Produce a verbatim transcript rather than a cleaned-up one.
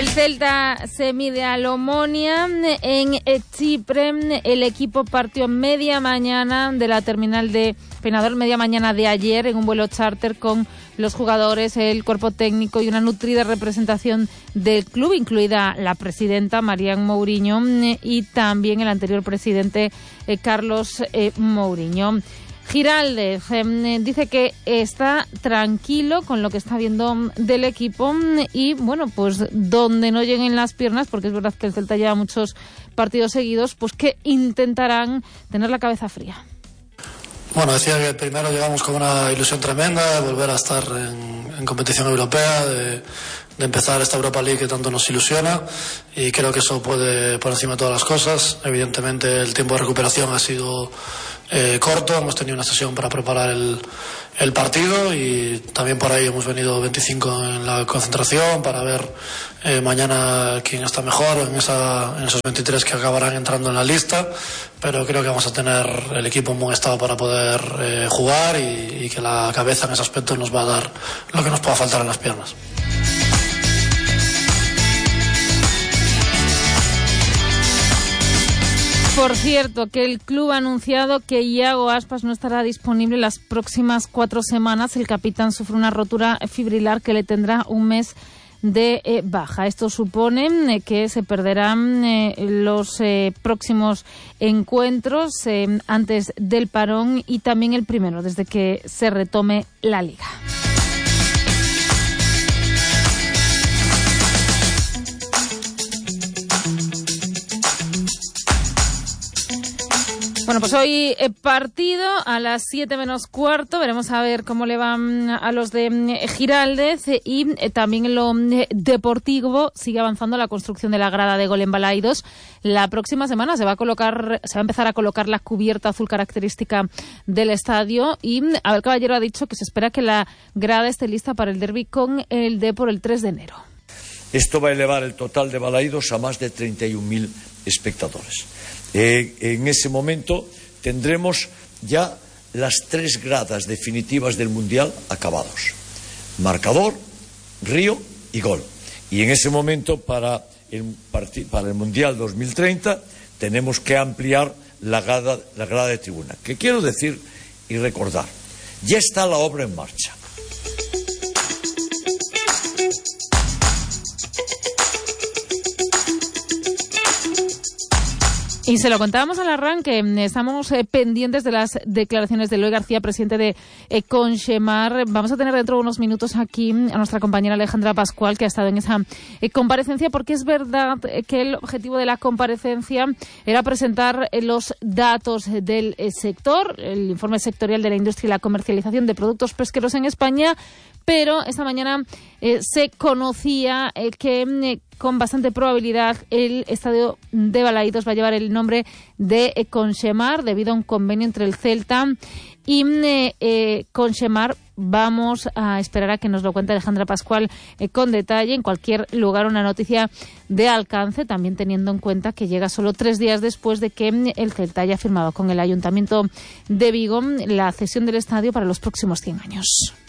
El Celta se mide al Omonia en Chipre. El equipo partió media mañana de la terminal de Penador, media mañana de ayer, en un vuelo charter con los jugadores, el cuerpo técnico y una nutrida representación del club, incluida la presidenta Marian Mourinho y también el anterior presidente eh, Carlos eh, Mourinho. Giraldez eh, dice que está tranquilo con lo que está viendo del equipo y, bueno, pues donde no lleguen las piernas, porque es verdad que el Celta lleva muchos partidos seguidos, pues que intentarán tener la cabeza fría. Bueno, decía que primero llegamos con una ilusión tremenda de volver a estar en, en competición europea, de, de empezar esta Europa League que tanto nos ilusiona, y creo que eso puede por encima de todas las cosas. Evidentemente el tiempo de recuperación ha sido eh, corto, hemos tenido una sesión para preparar el, el partido y también por ahí hemos venido veinticinco en la concentración para ver eh, mañana quién está mejor en, esa, en esos veintitrés que acabarán entrando en la lista, pero creo que vamos a tener el equipo en buen estado para poder eh, jugar y, y que la cabeza en ese aspecto nos va a dar lo que nos pueda faltar en las piernas. Por cierto, que el club ha anunciado que Iago Aspas no estará disponible las próximas cuatro semanas. El capitán sufre una rotura fibrilar que le tendrá un mes de eh, baja. Esto supone eh, que se perderán eh, los eh, próximos encuentros eh, antes del parón y también el primero desde que se retome la liga. Bueno, pues hoy eh, partido a las siete menos cuarto. Veremos a ver cómo le van a los de eh, Giraldez eh, y eh, también en lo eh, deportivo sigue avanzando la construcción de la grada de gol en Balaidos. La próxima semana se va a colocar, se va a empezar a colocar la cubierta azul característica del estadio y Abel Caballero ha dicho que se espera que la grada esté lista para el derbi con el Depor el tres de enero. Esto va a elevar el total de Balaidos a más de treinta y un mil espectadores. Eh, en ese momento tendremos ya las tres gradas definitivas del Mundial acabados: marcador, río y gol. Y en ese momento para el, para el Mundial dos mil treinta tenemos que ampliar la grada, la grada de tribuna. Que quiero decir y recordar, ya está la obra en marcha. Y se lo contábamos al arranque, estamos eh, pendientes de las declaraciones de Eloy García, presidente de eh, Conchemar. Vamos a tener dentro de unos minutos aquí a nuestra compañera Alejandra Pascual, que ha estado en esa eh, comparecencia, porque es verdad eh, que el objetivo de la comparecencia era presentar eh, los datos del eh, sector, el informe sectorial de la industria y la comercialización de productos pesqueros en España, pero esta mañana eh, se conocía eh, que eh, con bastante probabilidad el estadio de Balaidos va a llevar el nombre de eh, Conchemar debido a un convenio entre el Celta y eh, eh, Conchemar. Vamos a esperar a que nos lo cuente Alejandra Pascual eh, con detalle. En cualquier lugar, una noticia de alcance, también teniendo en cuenta que llega solo tres días después de que eh, el Celta haya firmado con el Ayuntamiento de Vigo la cesión del estadio para los próximos cien años.